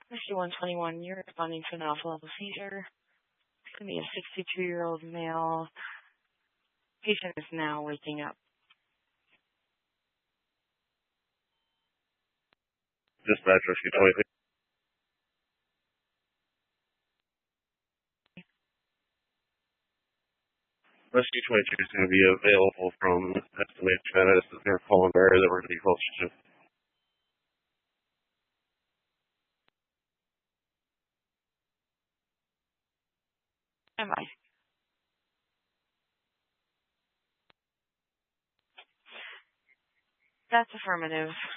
Rescue 121, you're responding to an alpha level seizure. It's going to be a 62-year-old male. Patient is now waking up. Dispatch, Rescue 23. Rescue 22 is going to be available from estimated status that they're calling area that we're going to be closer to. Stand by. That's affirmative.